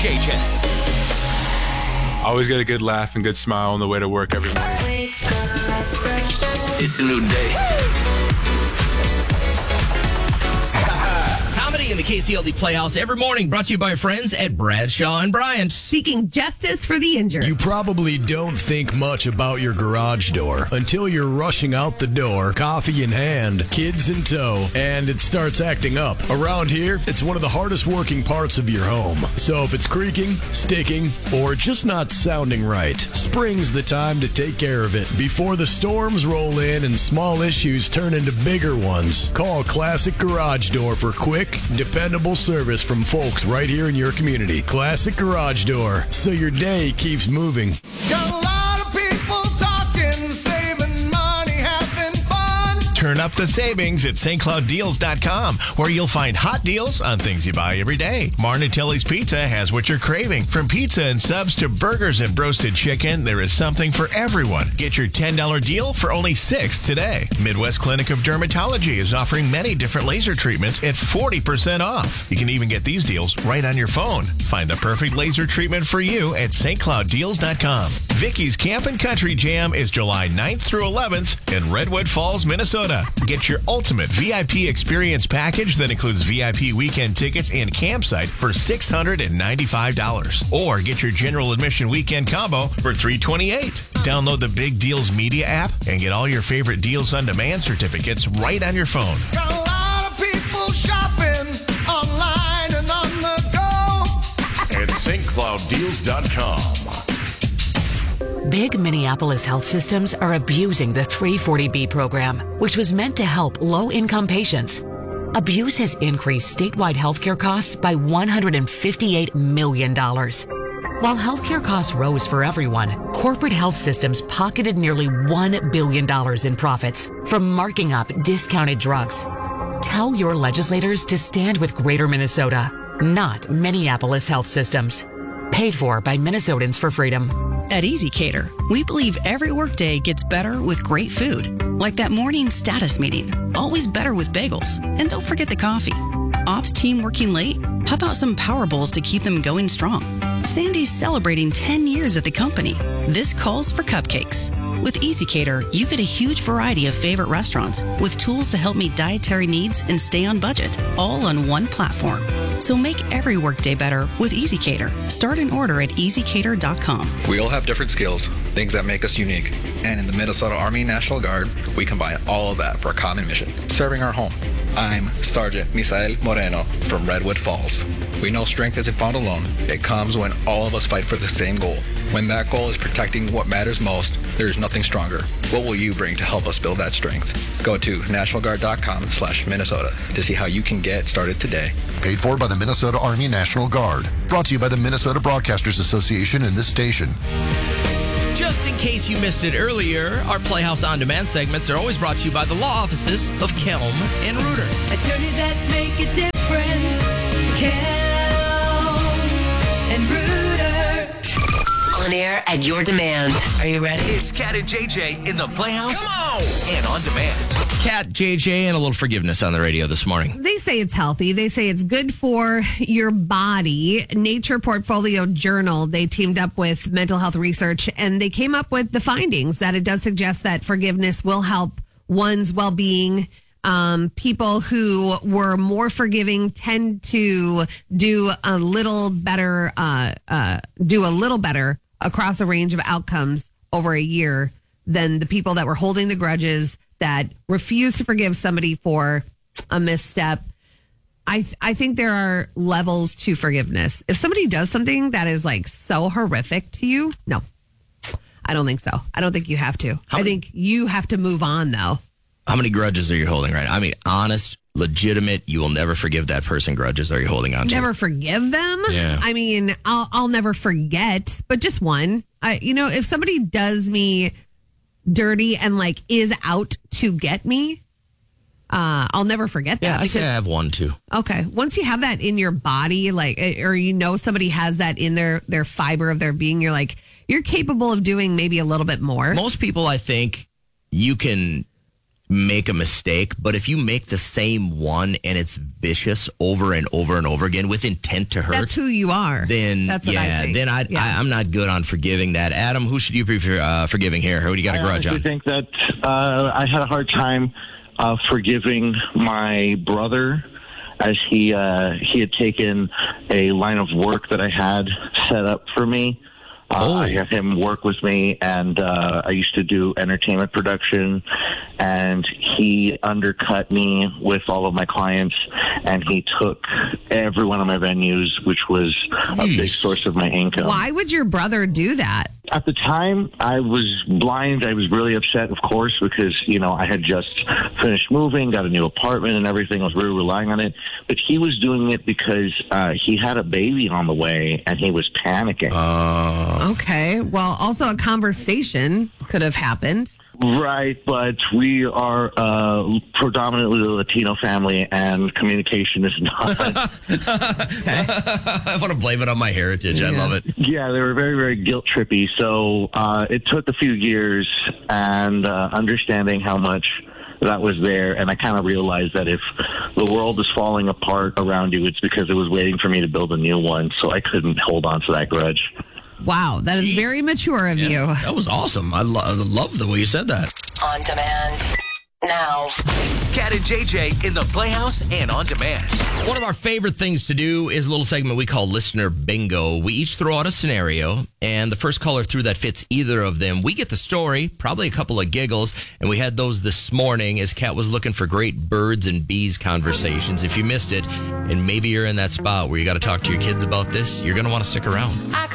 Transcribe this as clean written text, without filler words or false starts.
JJ. Always get a good laugh and good smile on the way to work every morning. It's a new day. Comedy in the KCLD Playhouse every morning, brought to you by our friends at Bradshaw and Bryant. Seeking justice for the injured. You probably don't think much about your garage door until you're rushing out the door, coffee in hand, kids in tow, and it starts acting up. Around here, it's one of the hardest working parts of your home. So if it's creaking, sticking, or just not sounding right, spring's the time to take care of it before the storms roll in and small issues turn into bigger ones. Call Classic Garage Door for quick, dependable service from folks right here in your community. Classic Garage Door, so your day keeps moving. Got a lot of people talking, saving money, having fun. Turn up the savings at stclouddeals.com, where you'll find hot deals on things you buy every day. Marnatelli's Pizza has what you're craving. From pizza and subs to burgers and roasted chicken, there is something for everyone. Get your $10 deal for only $6 today. Midwest Clinic of Dermatology is offering many different laser treatments at 40% off. You can even get these deals right on your phone. Find the perfect laser treatment for you at stclouddeals.com. Vicky's Camp and Country Jam is July 9th through 11th in Redwood Falls, Minnesota. Get your ultimate VIP experience package that includes VIP weekend tickets and campsite for $695. Or get your general admission weekend combo for $328. Download the Big Deals Media app and get all your favorite Deals on Demand certificates right on your phone. Got a lot of people shopping online and on the go. At stclouddeals.com. Big Minneapolis health systems are abusing the 340B program, which was meant to help low-income patients. Abuse has increased statewide healthcare costs by $158 million. While healthcare costs rose for everyone, corporate health systems pocketed nearly $1 billion in profits from marking up discounted drugs. Tell your legislators to stand with Greater Minnesota, not Minneapolis health systems. Paid for by Minnesotans for Freedom. At EasyCater, we believe every workday gets better with great food. Like that morning status meeting. Always better with bagels. And don't forget the coffee. Ops team working late? How about some power bowls to keep them going strong? Sandy's celebrating 10 years at the company. This calls for cupcakes. With EasyCater, you get a huge variety of favorite restaurants with tools to help meet dietary needs and stay on budget, all on one platform. So make every workday better with EasyCater. Start an order at easycater.com. We all have different skills, things that make us unique. And in the Minnesota Army National Guard, we combine all of that for a common mission, serving our home. I'm Sergeant Misael Moreno from Redwood Falls. We know strength isn't found alone. It comes when all of us fight for the same goal. When that goal is protecting what matters most, there is nothing stronger. What will you bring to help us build that strength? Go to nationalguard.com/Minnesota to see how you can get started today. Paid for by the Minnesota Army National Guard. Brought to you by the Minnesota Broadcasters Association and this station. Just in case you missed it earlier, our Playhouse On Demand segments are always brought to you by the law offices of Kelm and Reuter. Attorneys that make a difference. Kelm and Reuter. On air at your demand. Are you ready? It's Cat and JJ in the Playhouse. Come on! And on demand. Cat, JJ, and a little forgiveness on the radio this morning. They say it's healthy. They say it's good for your body. Nature Portfolio Journal, they teamed up with mental health research, and they came up with the findings that it does suggest that forgiveness will help one's well-being. People who were more forgiving tend to do a little better across a range of outcomes over a year than the people that were holding the grudges, that refused to forgive somebody for a misstep. I think there are levels to forgiveness. If somebody does something that is like so horrific to you, no, I don't think so. I don't think you have to. I think you have to move on, though. How many grudges are you holding right now? I mean, honest, legitimate, you will never forgive that person grudges are you holding on to? Never forgive them? Yeah. I mean, I'll never forget, but just one. If somebody does me dirty and like is out to get me, I'll never forget that. Yeah, I say I have one too. Okay. Once you have that in your body, like, or somebody has that in their fiber of their being, you're like, you're capable of doing maybe a little bit more. Most people, I think, you can make a mistake, but if you make the same one and it's vicious over and over and over again with intent to hurt, that's who you are. Then that's what I think. Then I'm not good on forgiving that. Adam, who should you be forgiving here? Who do you got a grudge on? I think that I had a hard time forgiving my brother, as he had taken a line of work that I had set up for me. I had him work with me, and I used to do entertainment production, and he undercut me with all of my clients, and he took every one of my venues, which was a big source of my income. Why would your brother do that? At the time, I was blind. I was really upset, of course, because, I had just finished moving, got a new apartment and everything. I was really relying on it. But he was doing it because he had a baby on the way, and he was panicking. Okay. Well, also a conversation could have happened. Right, but we are predominantly a Latino family, and communication is not. I want to blame it on my heritage. I love it. Yeah, they were very, very guilt trippy. So it took a few years and understanding how much that was there. And I kind of realized that if the world is falling apart around you, it's because it was waiting for me to build a new one. So I couldn't hold on to that grudge. Wow, that is very mature of you. That was awesome. I love the way you said that. On demand now. Cat and JJ in the Playhouse and on demand. One of our favorite things to do is a little segment we call Listener Bingo. We each throw out a scenario, and the first caller through that fits either of them, we get the story, probably a couple of giggles, and we had those this morning as Kat was looking for great birds and bees conversations. If you missed it, and maybe you're in that spot where you got to talk to your kids about this, you're going to want to stick around.